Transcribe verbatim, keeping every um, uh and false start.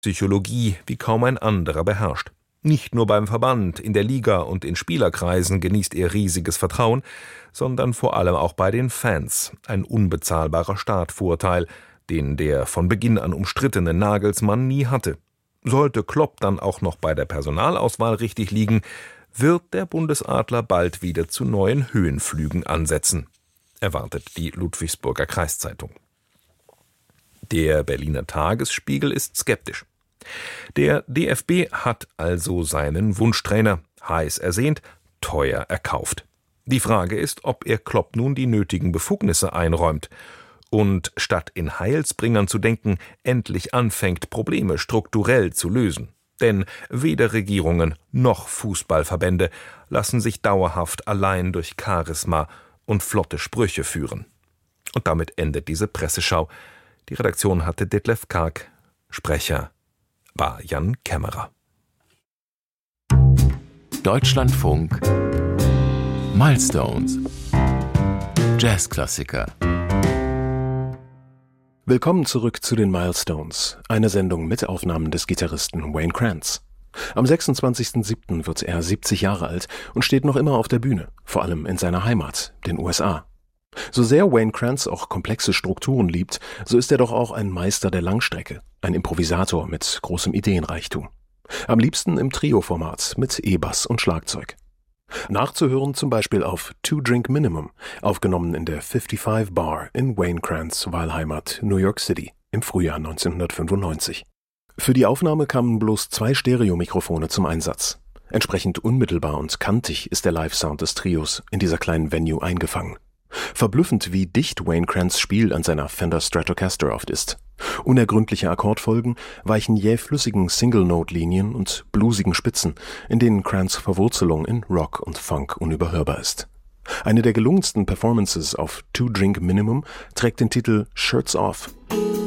Psychologie wie kaum ein anderer beherrscht. Nicht nur beim Verband, in der Liga und in Spielerkreisen genießt er riesiges Vertrauen, sondern vor allem auch bei den Fans. Ein unbezahlbarer Startvorteil, den der von Beginn an umstrittene Nagelsmann nie hatte. Sollte Klopp dann auch noch bei der Personalauswahl richtig liegen, wird der Bundesadler bald wieder zu neuen Höhenflügen ansetzen, erwartet die Ludwigsburger Kreiszeitung. Der Berliner Tagesspiegel ist skeptisch. Der D F B hat also seinen Wunschtrainer, heiß ersehnt, teuer erkauft. Die Frage ist, ob er Klopp nun die nötigen Befugnisse einräumt und statt in Heilsbringern zu denken, endlich anfängt, Probleme strukturell zu lösen. Denn weder Regierungen noch Fußballverbände lassen sich dauerhaft allein durch Charisma und flotte Sprüche führen. Und damit endet diese Presseschau. Die Redaktion hatte Detlef Karg, Sprecher war Jan Kämmerer. Deutschlandfunk Milestones Jazzklassiker. Willkommen zurück zu den Milestones, eine Sendung mit Aufnahmen des Gitarristen Wayne Krantz. Am sechsundzwanzigsten siebten wird er siebzig Jahre alt und steht noch immer auf der Bühne, vor allem in seiner Heimat, den U S A. So sehr Wayne Krantz auch komplexe Strukturen liebt, so ist er doch auch ein Meister der Langstrecke, ein Improvisator mit großem Ideenreichtum. Am liebsten im Trio-Format mit E-Bass und Schlagzeug. Nachzuhören zum Beispiel auf Two Drink Minimum, aufgenommen in der fünfundfünfzig Bar in Wayne Krantz' Wahlheimat New York City im Frühjahr neunzehnhundertfünfundneunzig. Für die Aufnahme kamen bloß zwei Stereomikrofone zum Einsatz. Entsprechend unmittelbar und kantig ist der Live-Sound des Trios in dieser kleinen Venue eingefangen. Verblüffend, wie dicht Wayne Krantz' Spiel an seiner Fender Stratocaster oft ist. Unergründliche Akkordfolgen weichen jäh flüssigen Single-Note-Linien und bluesigen Spitzen, in denen Krantz' Verwurzelung in Rock und Funk unüberhörbar ist. Eine der gelungensten Performances auf Two Drink Minimum trägt den Titel Shirts Off.